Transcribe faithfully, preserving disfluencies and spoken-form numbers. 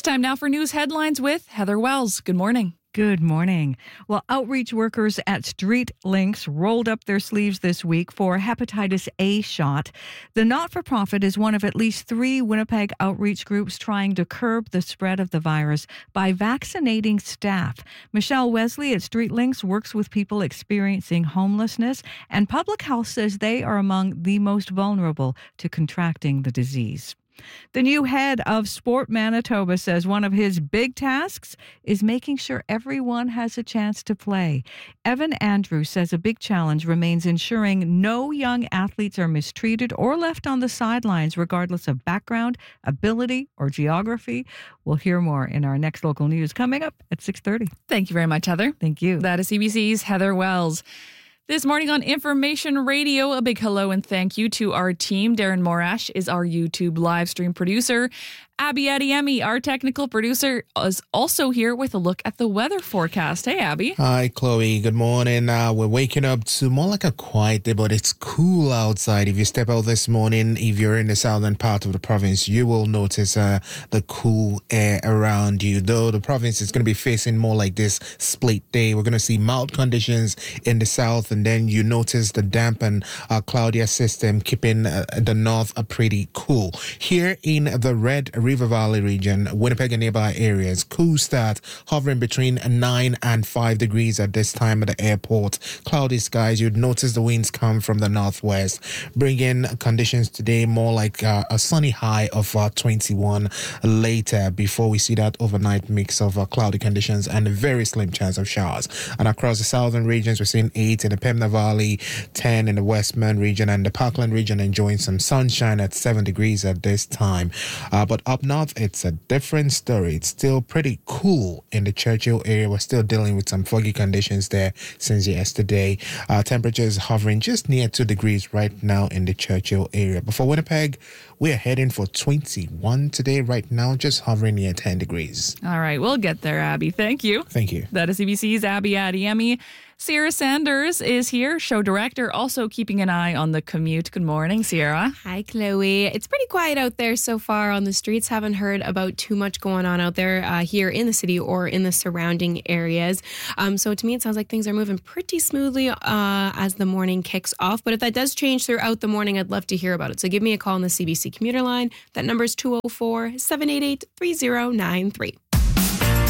time now for news headlines with Heather Wells. Good morning. Good morning. Well, outreach workers at Street Links rolled up their sleeves this week for hepatitis A shot. The not-for-profit is one of at least three Winnipeg outreach groups trying to curb the spread of the virus by vaccinating staff. Michelle Wesley at Street Links works with people experiencing homelessness, and public health says they are among the most vulnerable to contracting the disease. The new head of Sport Manitoba says one of his big tasks is making sure everyone has a chance to play. Evan Andrews says a big challenge remains ensuring no young athletes are mistreated or left on the sidelines, regardless of background, ability, or geography. We'll hear more in our next local news coming up at six thirty. Thank you very much, Heather. Thank you. That is C B C's Heather Wells. This morning on Information Radio, a big hello and thank you to our team. Darren Morash is our YouTube live stream producer. Abby Adiemi, our technical producer, is also here with a look at the weather forecast. Hey, Abby. Hi, Chloe. Good morning. Uh, we're waking up to more like a quiet day, but it's cool outside. If you step out this morning, if you're in the southern part of the province, you will notice uh, the cool air around you. Though the province is going to be facing more like this split day. We're going to see mild conditions in the south, and then you notice the damp and uh, cloudier system keeping uh, the north uh, pretty cool. Here in the Red River Valley region, Winnipeg and nearby areas, cool start, hovering between nine and five degrees at this time at the airport. Cloudy skies, you'd notice the winds come from the northwest, bringing conditions today more like uh, a sunny high of uh, twenty-one later, before we see that overnight mix of uh, cloudy conditions and a very slim chance of showers. And across the southern regions, we're seeing eight in the Pembina Valley, ten in the Westman region, and the Parkland region enjoying some sunshine at seven degrees at this time. Uh, but up north, it's a different story. It's still pretty cool in the Churchill area. We're still dealing with some foggy conditions there since yesterday. Uh, temperatures hovering just near two degrees right now in the Churchill area. But for Winnipeg, we're heading for twenty-one today. Right now, just hovering near ten degrees. All right, we'll get there, Abby. Thank you. Thank you. That is C B C's Abby Adiemi. Sierra Sanders is here, show director, also keeping an eye on the commute. Good morning, Sierra. Hi, Chloe. It's pretty quiet out there so far on the streets. Haven't heard about too much going on out there uh, here in the city or in the surrounding areas. Um, so to me, it sounds like things are moving pretty smoothly uh, as the morning kicks off. But if that does change throughout the morning, I'd love to hear about it. So give me a call on the C B C commuter line. That number is two oh four, seven eight eight, three oh nine three.